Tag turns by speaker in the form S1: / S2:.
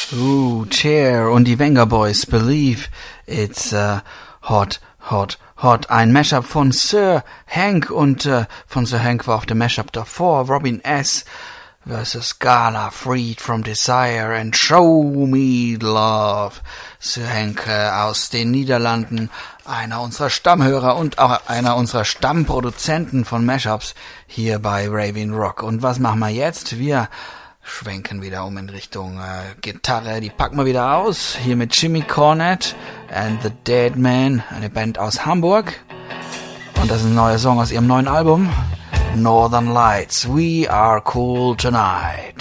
S1: Cher und die Venga Boys, Believe It's Hot, Hot, Hot. Ein Mashup von Sir Hank und von Sir Hank war auf dem Mashup davor Robin S. versus Gala, Freed from Desire and Show Me Love. Sir Hank aus den Niederlanden, einer unserer Stammhörer und auch einer unserer Stammproduzenten von Mashups hier bei Raving Rock. Und was machen wir jetzt? Wir schwenken wieder um in Richtung Gitarre, die packen wir wieder aus. Hier mit Jimmy Cornette and the Dead Man, eine Band aus Hamburg. Und das ist ein neuer Song aus ihrem neuen Album, Northern Lights. We are cool tonight.